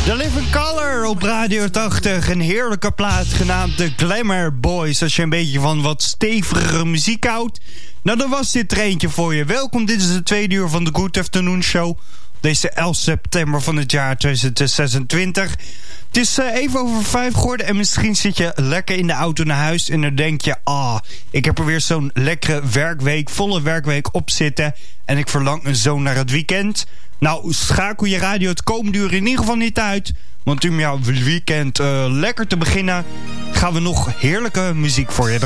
The Living Colour op Radio 80. Een heerlijke plaat genaamd The Glamour Boys. Als je een beetje van wat stevigere muziek houdt, nou dan was dit er eentje voor je. Welkom, dit is de tweede uur van de Good Afternoon Show. Deze 11 september van het jaar 2026. Het is even over 5 geworden en misschien zit je lekker in de auto naar huis en dan denk je, ik heb er weer zo'n lekkere werkweek, volle werkweek op zitten en ik verlang zo naar het weekend. Nou, schakel je radio het komende uur in ieder geval niet uit, want om jouw weekend lekker te beginnen gaan we nog heerlijke muziek voor je draaien.